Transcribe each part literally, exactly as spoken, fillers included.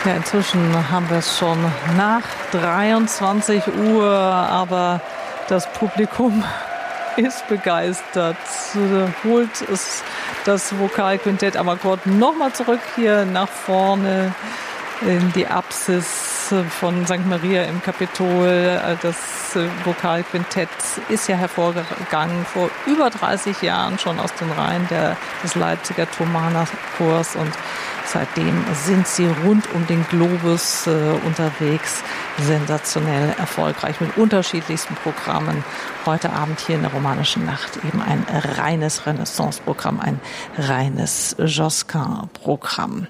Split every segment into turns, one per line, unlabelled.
Ja, inzwischen haben wir es schon nach dreiundzwanzig Uhr, aber das Publikum ist begeistert. Holt es das Vokalquintett Amarcord nochmal zurück hier nach vorne in die Apsis von Sankt Maria im Kapitol. Das Vokalquintett ist ja hervorgegangen vor über dreißig Jahren schon aus den Reihen der, des Leipziger Thomanerchors und seitdem sind sie rund um den Globus äh, unterwegs, sensationell erfolgreich mit unterschiedlichsten Programmen. Heute Abend hier in der Romanischen Nacht eben ein reines Renaissance-Programm, ein reines Josquin-Programm.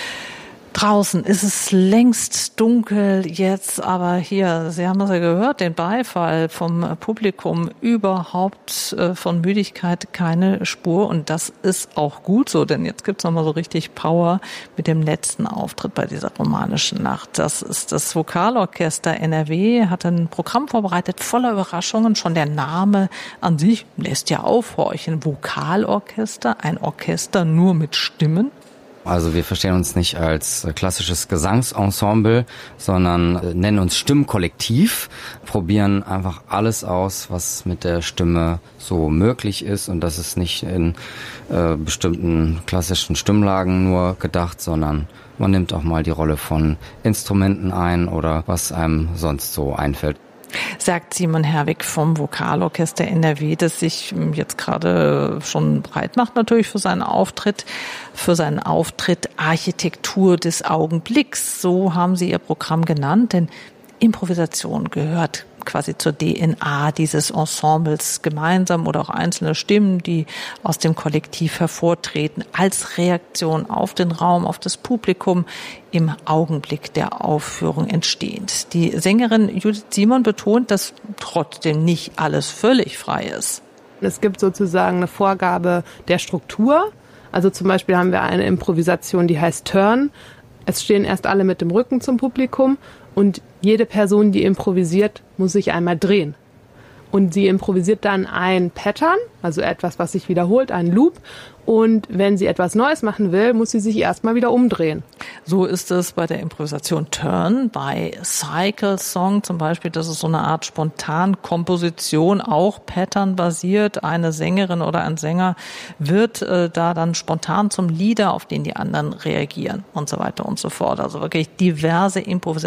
Draußen ist es längst dunkel jetzt, aber hier, Sie haben es ja gehört, den Beifall vom Publikum, überhaupt äh, von Müdigkeit keine Spur und das ist auch gut so, denn jetzt gibt's nochmal so richtig Power mit dem letzten Auftritt bei dieser Romanischen Nacht. Das ist das Vokalorchester N R W, hat ein Programm vorbereitet voller Überraschungen, schon der Name an sich lässt ja aufhorchen. Vokalorchester, ein Orchester nur mit Stimmen.
Also wir verstehen uns nicht als klassisches Gesangsensemble, sondern nennen uns Stimmkollektiv, probieren einfach alles aus, was mit der Stimme so möglich ist. Und das ist nicht in äh, bestimmten klassischen Stimmlagen nur gedacht, sondern man nimmt auch mal die Rolle von Instrumenten ein oder was einem sonst so einfällt.
Sagt Simon Herwig vom Vokalorchester N R W, das sich jetzt gerade schon breit macht natürlich für seinen Auftritt, für seinen Auftritt Architektur des Augenblicks. So haben sie ihr Programm genannt, denn Improvisation gehört quasi zur D N A dieses Ensembles, gemeinsam oder auch einzelne Stimmen, die aus dem Kollektiv hervortreten, als Reaktion auf den Raum, auf das Publikum, im Augenblick der Aufführung entstehend. Die Sängerin Judith Simon betont, dass trotzdem nicht alles völlig frei ist.
Es gibt sozusagen eine Vorgabe der Struktur. Also zum Beispiel haben wir eine Improvisation, die heißt Turn. Es stehen erst alle mit dem Rücken zum Publikum und jede Person, die improvisiert, muss sich einmal drehen. Und sie improvisiert dann ein Pattern, also etwas, was sich wiederholt, ein Loop. Und wenn sie etwas Neues machen will, muss sie sich erstmal wieder umdrehen.
So ist es bei der Improvisation Turn, bei Cycle Song zum Beispiel. Das ist so eine Art Spontankomposition, auch Pattern-basiert. Eine Sängerin oder ein Sänger wird äh, da dann spontan zum Leader, auf den die anderen reagieren und so weiter und so fort. Also wirklich diverse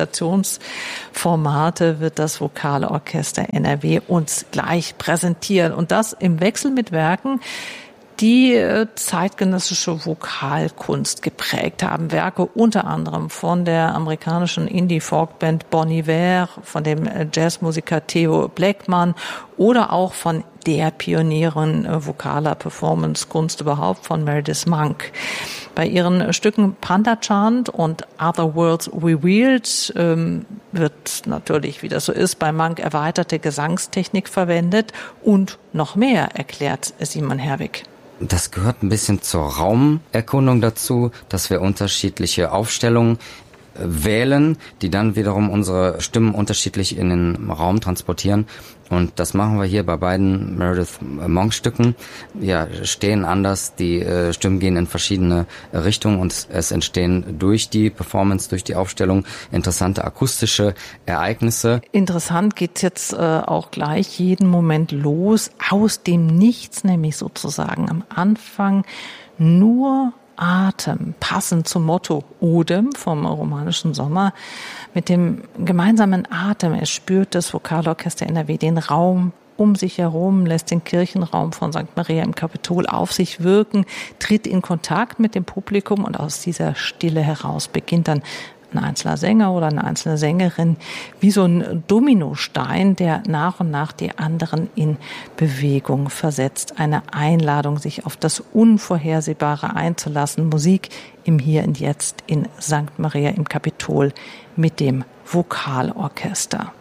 Improvisationsformate wird das Vokalorchester N R W uns gleich präsentieren. Und das im Wechsel mit Werken, die zeitgenössische Vokalkunst geprägt haben. Werke unter anderem von der amerikanischen Indie-Folk-Band Bon Iver, von dem Jazzmusiker Theo Blackman oder auch von der Pionierin vokaler Performance-Kunst überhaupt, von Meredith Monk. Bei ihren Stücken Panda Chant und Other Worlds Revealed ähm, wird natürlich, wie das so ist, bei Monk erweiterte Gesangstechnik verwendet und noch mehr, erklärt Simon Herwig.
Das gehört ein bisschen zur Raumerkundung dazu, dass wir unterschiedliche Aufstellungen wählen, die dann wiederum unsere Stimmen unterschiedlich in den Raum transportieren. Und das machen wir hier bei beiden Meredith Monk Stücken. Ja, stehen anders, die äh, Stimmen gehen in verschiedene Richtungen und es entstehen durch die Performance, durch die Aufstellung interessante akustische Ereignisse.
Interessant geht's jetzt äh, auch gleich jeden Moment los, aus dem Nichts, nämlich sozusagen am Anfang nur Atem, passend zum Motto Odem vom Romanischen Sommer. Mit dem gemeinsamen Atem erspürt das Vokalorchester N R W den Raum um sich herum, lässt den Kirchenraum von Sankt Maria im Kapitol auf sich wirken, tritt in Kontakt mit dem Publikum und aus dieser Stille heraus beginnt dann ein einzelner Sänger oder eine einzelne Sängerin wie so ein Dominostein, der nach und nach die anderen in Bewegung versetzt. Eine Einladung, sich auf das Unvorhersehbare einzulassen. Musik im Hier und Jetzt in Sankt Maria im Kapitol mit dem Vokalorchester.